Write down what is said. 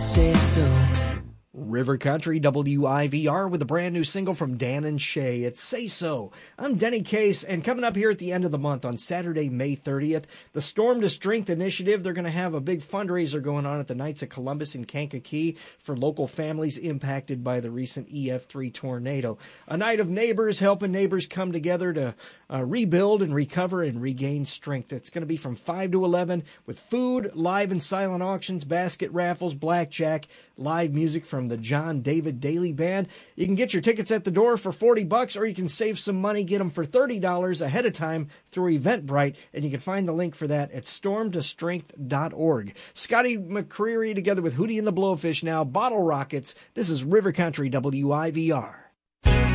say so. River Country WIVR with a brand new single from Dan and Shay. It's Say So. I'm Denny Case, and coming up here at the end of the month on Saturday, May 30th, the Storm to Strength Initiative, they're going to have a big fundraiser going on at the Knights of Columbus in Kankakee for local families impacted by the recent EF3 tornado. A night of neighbors helping neighbors come together to rebuild and recover and regain strength. It's going to be from 5 to 11 with food, live and silent auctions, basket raffles, blackjack, live music from the John David Daly Band. You can get your tickets at the door for $40, or you can save some money, get them for $30 ahead of time through Eventbrite, and you can find the link for that at stormtostrength.org. Scotty McCreery together with Hootie and the Blowfish now, Bottle Rockets. This is River Country WIVR.